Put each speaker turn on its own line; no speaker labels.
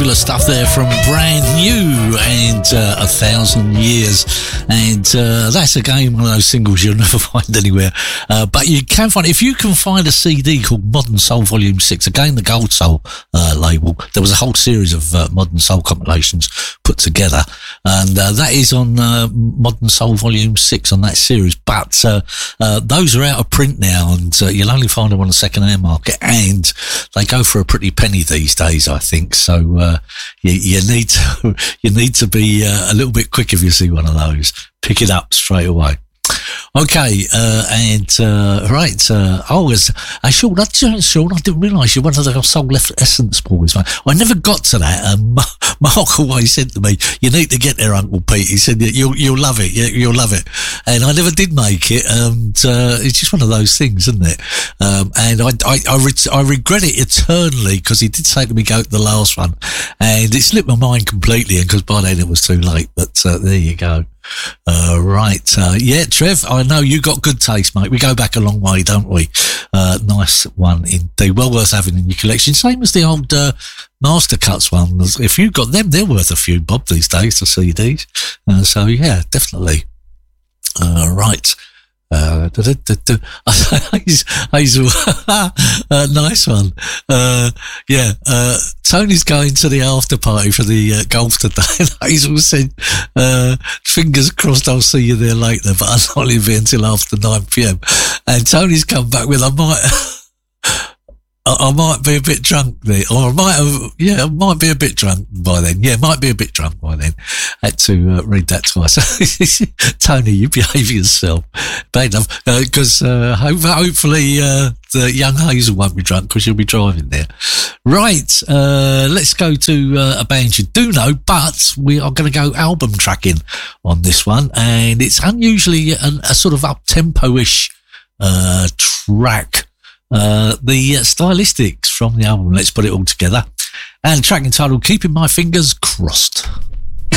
fabulous stuff there from Brand New and 1,000 Years. And that's again one of those singles you'll never find anywhere. But you can find, if you can find a CD called Modern Soul Volume 6, again the Gold Soul label, there was a whole series of Modern Soul compilations put together. And that is on Modern Soul Volume 6 on that series. But those are out of print now, and you'll only find them on the second-hand market, and they go for a pretty penny these days, I think. So you need to be a little bit quick if you see one of those. Pick it up straight away. Okay, right. Sean, I didn't realise you're one of the Soul Essence boys, mate. I never got to that. Mark always said to me, "You need to get there, Uncle Pete." He said, "You'll love it. You'll love it." And I never did make it. And it's just one of those things, isn't it? And I regret it eternally, because he did say to me, "Go to the last one," and it slipped my mind completely. And because by then it was too late. But there you go. Right. Yeah, Trev, I know you got good taste, mate. We go back a long way, don't we? Nice one indeed. Well worth having in your collection. Same as the old Master Cuts ones. If you've got them, they're worth a few bob these days, the CDs. So yeah, definitely. Right. Hazel, nice one. Tony's going to the after party for the golf today, and Hazel said, fingers crossed I'll see you there later, but I'll not be until after 9 p.m. And Tony's come back with, I might be a bit drunk there, or I might be a bit drunk by then. Yeah, might be a bit drunk by then. Had to read that twice. Tony, you behave yourself. Bad enough, because hopefully the young Hazel won't be drunk, because she'll be driving there. Right, let's go to a band you do know, but we are going to go album tracking on this one, and it's unusually a sort of up-tempo-ish track. The stylistics from the album, let's put it all together. And a track entitled Keeping My Fingers Crossed.